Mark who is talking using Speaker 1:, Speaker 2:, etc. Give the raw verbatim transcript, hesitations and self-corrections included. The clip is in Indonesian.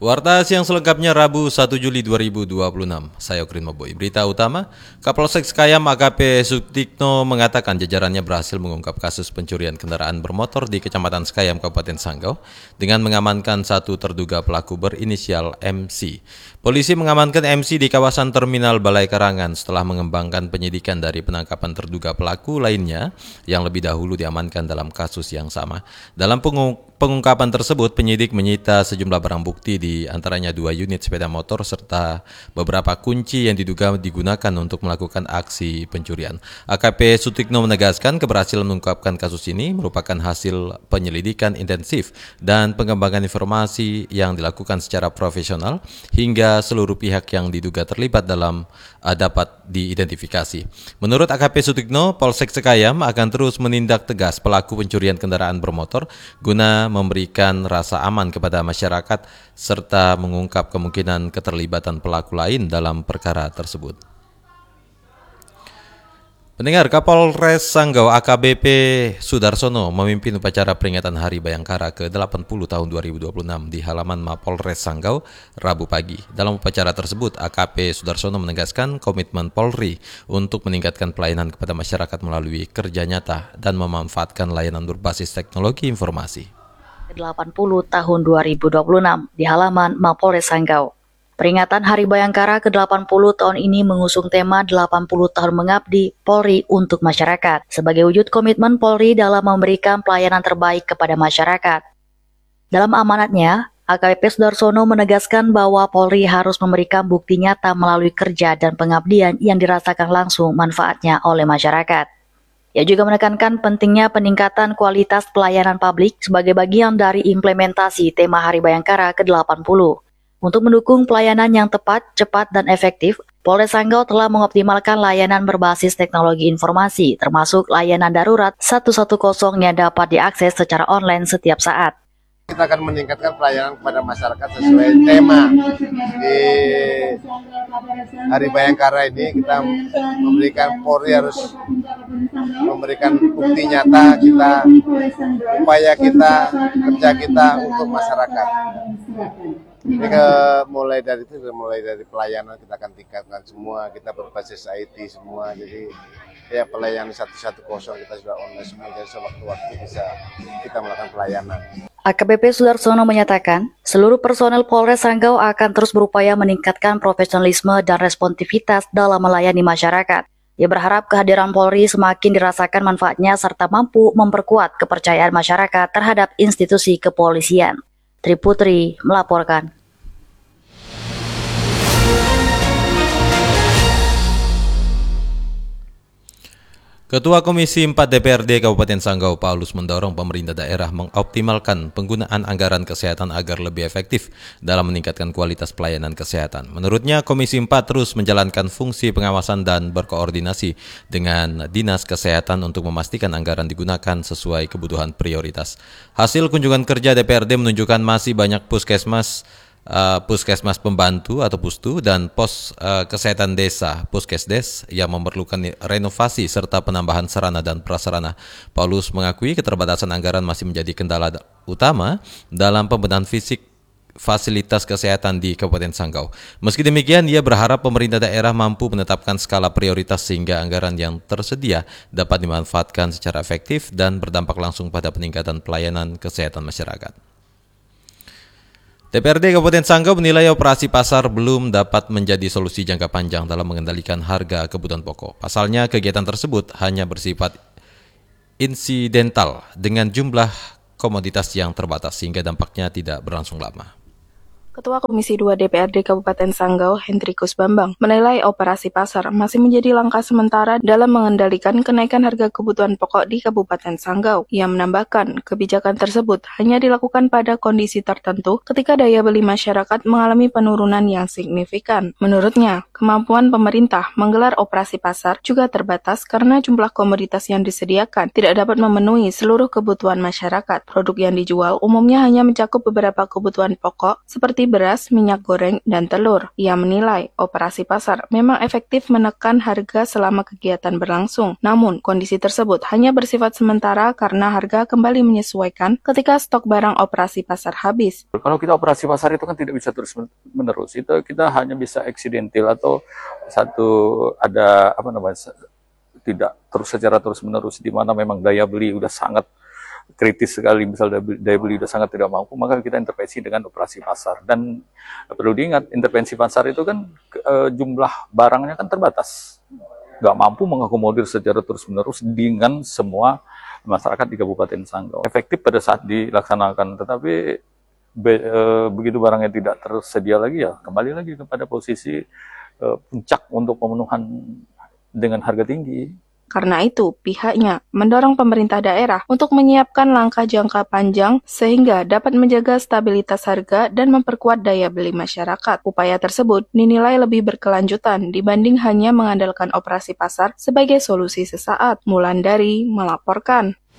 Speaker 1: Warta siang selengkapnya Rabu satu Juli dua ribu dua puluh enam. Saya Okrin Moboy. Berita utama, Kapolsek Sekayam A K P Sutikno mengatakan jajarannya berhasil mengungkap kasus pencurian kendaraan bermotor di Kecamatan Sekayam, Kabupaten Sanggau dengan mengamankan satu terduga pelaku berinisial M C. Polisi mengamankan M C di kawasan Terminal Balai Karangan setelah mengembangkan penyidikan dari penangkapan terduga pelaku lainnya yang lebih dahulu diamankan dalam kasus yang sama. Dalam pengung Pengungkapan tersebut, penyidik menyita sejumlah barang bukti di antaranya dua unit sepeda motor serta beberapa kunci yang diduga digunakan untuk melakukan aksi pencurian. A K P Sutikno menegaskan keberhasilan mengungkapkan kasus ini merupakan hasil penyelidikan intensif dan pengembangan informasi yang dilakukan secara profesional hingga seluruh pihak yang diduga terlibat dalam uh, dapat diidentifikasi. Menurut A K P Sutikno, Polsek Sekayam akan terus menindak tegas pelaku pencurian kendaraan bermotor guna memberikan rasa aman kepada masyarakat serta mengungkap kemungkinan keterlibatan pelaku lain dalam perkara tersebut. Pendengar, Kapolres Sanggau A K B P Sudarsono memimpin upacara peringatan Hari Bayangkara ke delapan puluh tahun dua ribu dua puluh enam di halaman Mapolres Sanggau Rabu pagi. Dalam upacara tersebut, A K P Sudarsono menegaskan komitmen Polri untuk meningkatkan pelayanan kepada masyarakat melalui kerja nyata dan memanfaatkan layanan berbasis teknologi informasi.
Speaker 2: delapan puluh tahun dua ribu dua puluh enam di halaman Mapolres Sanggau. Peringatan Hari Bayangkara ke delapan puluh tahun ini mengusung tema delapan puluh tahun mengabdi Polri untuk masyarakat sebagai wujud komitmen Polri dalam memberikan pelayanan terbaik kepada masyarakat. Dalam amanatnya, A K B P Sudarsono menegaskan bahwa Polri harus memberikan bukti nyata melalui kerja dan pengabdian yang dirasakan langsung manfaatnya oleh masyarakat. Ia juga menekankan pentingnya peningkatan kualitas pelayanan publik sebagai bagian dari implementasi tema Hari Bayangkara ke delapan puluh. Untuk mendukung pelayanan yang tepat, cepat, dan efektif, Polres Sanggau telah mengoptimalkan layanan berbasis teknologi informasi, termasuk layanan darurat seratus sepuluh yang dapat diakses secara online setiap saat.
Speaker 3: Kita akan meningkatkan pelayanan kepada masyarakat sesuai tema di Hari Bayangkara ini. Kita memberikan Polri harus memberikan bukti nyata kita, upaya kita, kerja kita untuk masyarakat. Ini ke, mulai dari itu, mulai dari pelayanan kita akan tingkatkan semua, kita berbasis I T semua, jadi ya pelayanan seratus sepuluh kita sudah online semua, jadi sewaktu-waktu bisa kita melakukan pelayanan.
Speaker 2: A K B P Sudarsono menyatakan, seluruh personel Polres Sanggau akan terus berupaya meningkatkan profesionalisme dan responsivitas dalam melayani masyarakat. Ia berharap kehadiran Polri semakin dirasakan manfaatnya serta mampu memperkuat kepercayaan masyarakat terhadap institusi kepolisian. Tri Putri melaporkan.
Speaker 1: Ketua Komisi empat D P R D Kabupaten Sanggau Paulus mendorong pemerintah daerah mengoptimalkan penggunaan anggaran kesehatan agar lebih efektif dalam meningkatkan kualitas pelayanan kesehatan. Menurutnya, Komisi empat terus menjalankan fungsi pengawasan dan berkoordinasi dengan Dinas Kesehatan untuk memastikan anggaran digunakan sesuai kebutuhan prioritas. Hasil kunjungan kerja D P R D menunjukkan masih banyak puskesmas Uh, puskesmas pembantu atau pustu dan pos uh, kesehatan desa puskesdes yang memerlukan renovasi serta penambahan sarana dan prasarana. Paulus mengakui keterbatasan anggaran masih menjadi kendala utama dalam pembenahan fisik fasilitas kesehatan di Kabupaten Sanggau. Meski demikian, ia berharap pemerintah daerah mampu menetapkan skala prioritas sehingga anggaran yang tersedia dapat dimanfaatkan secara efektif dan berdampak langsung pada peningkatan pelayanan kesehatan masyarakat. D P R D Kabupaten Sanggau menilai operasi pasar belum dapat menjadi solusi jangka panjang dalam mengendalikan harga kebutuhan pokok. Pasalnya, kegiatan tersebut hanya bersifat insidental dengan jumlah komoditas yang terbatas sehingga dampaknya tidak berlangsung lama.
Speaker 4: Ketua Komisi dua D P R D Kabupaten Sanggau, Hendrikus Bambang, menilai operasi pasar masih menjadi langkah sementara dalam mengendalikan kenaikan harga kebutuhan pokok di Kabupaten Sanggau. Ia menambahkan, kebijakan tersebut hanya dilakukan pada kondisi tertentu ketika daya beli masyarakat mengalami penurunan yang signifikan. Menurutnya, kemampuan pemerintah menggelar operasi pasar juga terbatas karena jumlah komoditas yang disediakan tidak dapat memenuhi seluruh kebutuhan masyarakat. Produk yang dijual umumnya hanya mencakup beberapa kebutuhan pokok seperti seperti beras, minyak goreng, dan telur. Ia menilai operasi pasar memang efektif menekan harga selama kegiatan berlangsung. Namun, kondisi tersebut hanya bersifat sementara karena harga kembali menyesuaikan ketika stok barang operasi pasar habis.
Speaker 5: Kalau kita operasi pasar itu kan tidak bisa terus menerus. Itu kita hanya bisa eksidentil atau satu ada apa namanya tidak terus secara terus menerus, di mana memang daya beli udah sangat kritis sekali, misal daya beli udah sangat tidak mampu, maka kita intervensi dengan operasi pasar. Dan perlu diingat, intervensi pasar itu kan e, jumlah barangnya kan terbatas, nggak mampu mengakomodir secara terus menerus dengan semua masyarakat di Kabupaten Sanggau. Efektif pada saat dilaksanakan, tetapi be, e, begitu barangnya tidak tersedia lagi, ya kembali lagi kepada posisi e, puncak untuk pemenuhan dengan harga tinggi.
Speaker 4: Karena itu, pihaknya mendorong pemerintah daerah untuk menyiapkan langkah jangka panjang sehingga dapat menjaga stabilitas harga dan memperkuat daya beli masyarakat. Upaya tersebut dinilai lebih berkelanjutan dibanding hanya mengandalkan operasi pasar sebagai solusi sesaat. Mulandari melaporkan.